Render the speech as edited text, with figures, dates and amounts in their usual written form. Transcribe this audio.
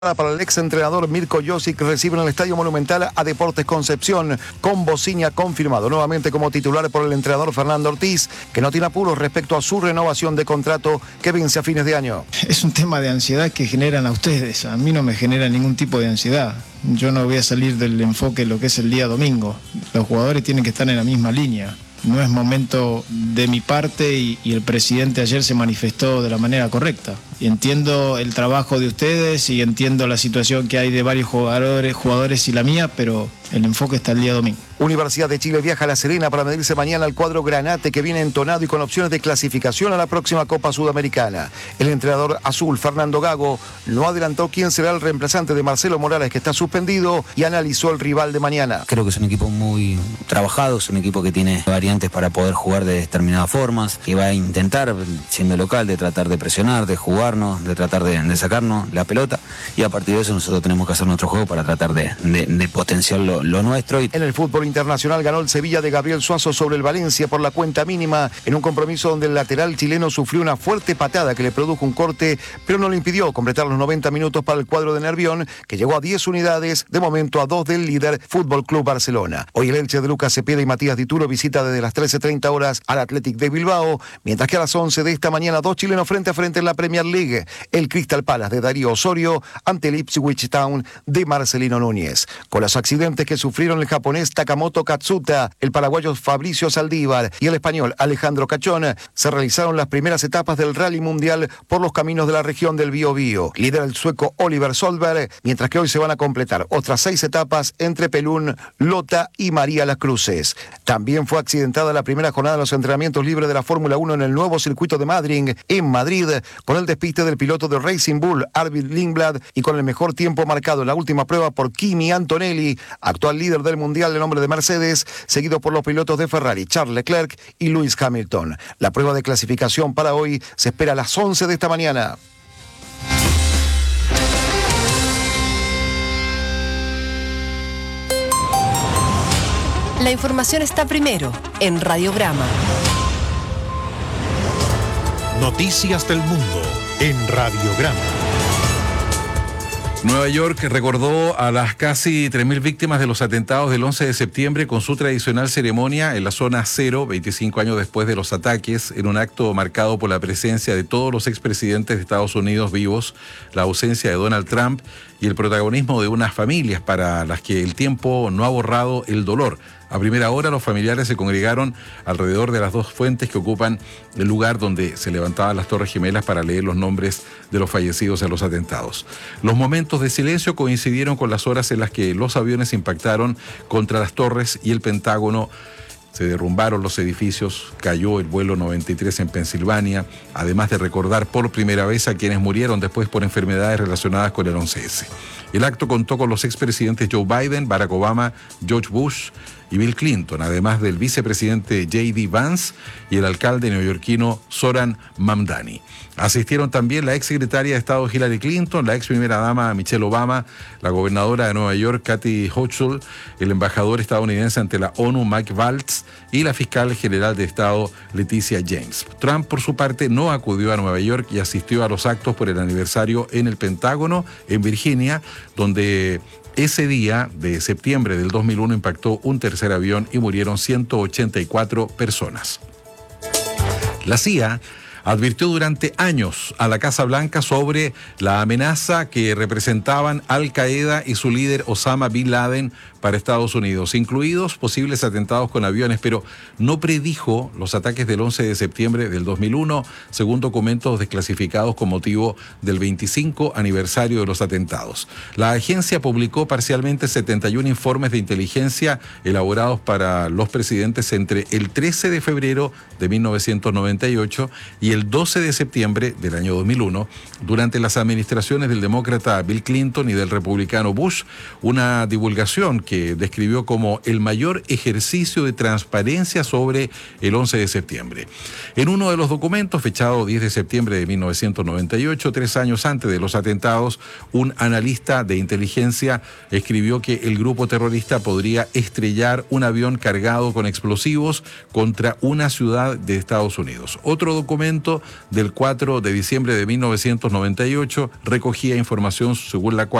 Para el exentrenador Mirko Josic recibe en el Estadio Monumental a Deportes Concepción con Bociña confirmado nuevamente como titular por el entrenador Fernando Ortiz, que no tiene apuros respecto a su renovación de contrato que vence a fines de año. Es un tema de ansiedad que generan a ustedes, a mí no me genera ningún tipo de ansiedad. Yo no voy a salir del enfoque de lo que es el día domingo. Los jugadores tienen que estar en la misma línea. No es momento de mi parte y el presidente ayer se manifestó de la manera correcta. Y entiendo el trabajo de ustedes y entiendo la situación que hay de varios jugadores y la mía, pero el enfoque está el día domingo. Universidad de Chile viaja a La Serena para medirse mañana al cuadro Granate, que viene entonado y con opciones de clasificación a la próxima Copa Sudamericana. El entrenador azul, Fernando Gago, no adelantó quién será el reemplazante de Marcelo Morales, que está suspendido, y analizó el rival de mañana. Creo que es un equipo muy trabajado, es un equipo que tiene variantes para poder jugar de determinadas formas, que va a intentar, siendo local, de tratar de presionar, de jugarnos, de tratar de sacarnos la pelota, y a partir de eso nosotros tenemos que hacer nuestro juego para tratar de potenciar lo nuestro. En el fútbol internacional ganó el Sevilla de Gabriel Suazo sobre el Valencia por la cuenta mínima, en un compromiso donde el lateral chileno sufrió una fuerte patada que le produjo un corte, pero no le impidió completar los 90 minutos para el cuadro de Nervión, que llegó a 10 unidades, de momento a 2 del líder Fútbol Club Barcelona. Hoy el Elche de Lucas Cepeda y Matías Dituro visita desde las 13:30 horas al Athletic de Bilbao, mientras que a las 11 de esta mañana 2 chilenos frente a frente en la Premier League, el Crystal Palace de Darío Osorio ante el Ipswich Town de Marcelino Núñez. Con los accidentes que sufrieron el japonés Takamoto Katsuta, el paraguayo Fabricio Saldívar y el español Alejandro Cachón, se realizaron las primeras etapas del Rally Mundial por los caminos de la región del Biobío. Lidera el sueco Oliver Solberg, mientras que hoy se van a completar otras 6 etapas entre Pelún, Lota y María Las Cruces. También fue accidentada la primera jornada de los entrenamientos libres de la Fórmula 1 en el nuevo circuito de Madrid, en Madrid, con el despiste del piloto de Racing Bull, Arvid Lindblad, y con el mejor tiempo marcado en la última prueba por Kimi Antonelli, actual líder del Mundial en nombre de Mercedes, seguido por los pilotos de Ferrari, Charles Leclerc y Lewis Hamilton. La prueba de clasificación para hoy se espera a las 11 de esta mañana. La información está primero en Radiograma. Noticias del mundo en Radiograma. Nueva York recordó a las casi 3.000 víctimas de los atentados del 11 de septiembre con su tradicional ceremonia en la zona cero, 25 años después de los ataques, en un acto marcado por la presencia de todos los expresidentes de Estados Unidos vivos, la ausencia de Donald Trump y el protagonismo de unas familias para las que el tiempo no ha borrado el dolor. A primera hora, los familiares se congregaron alrededor de las 2 fuentes que ocupan el lugar donde se levantaban las Torres Gemelas para leer los nombres de los fallecidos en los atentados. Los momentos de silencio coincidieron con las horas en las que los aviones impactaron contra las torres y el Pentágono. Se derrumbaron los edificios, cayó el vuelo 93 en Pensilvania, además de recordar por primera vez a quienes murieron después por enfermedades relacionadas con el 11S. El acto contó con los expresidentes Joe Biden, Barack Obama, George Bush y Bill Clinton, además del vicepresidente J.D. Vance y el alcalde neoyorquino Zoran Mamdani. Asistieron también la exsecretaria de Estado Hillary Clinton, la ex primera dama Michelle Obama, la gobernadora de Nueva York Kathy Hochul, el embajador estadounidense ante la ONU Mike Waltz y la fiscal general de Estado Leticia James. Trump, por su parte, no acudió a Nueva York y asistió a los actos por el aniversario en el Pentágono, en Virginia, donde ese día de septiembre del 2001 impactó un tercer avión y murieron 184 personas. La CIA advirtió durante años a la Casa Blanca sobre la amenaza que representaban Al Qaeda y su líder Osama Bin Laden para Estados Unidos, incluidos posibles atentados con aviones, pero no predijo los ataques del 11 de septiembre del 2001, según documentos desclasificados con motivo del 25 aniversario de los atentados. La agencia publicó parcialmente 71 informes de inteligencia elaborados para los presidentes entre el 13 de febrero de 1998 y el 12 de septiembre del año 2001, durante las administraciones del demócrata Bill Clinton y del republicano Bush, una divulgación que describió como el mayor ejercicio de transparencia sobre el 11 de septiembre. En uno de los documentos, fechado 10 de septiembre de 1998, 3 años antes de los atentados, un analista de inteligencia escribió que el grupo terrorista podría estrellar un avión cargado con explosivos contra una ciudad de Estados Unidos. Otro documento documento del 4 de diciembre de 1998 recogía información según la cual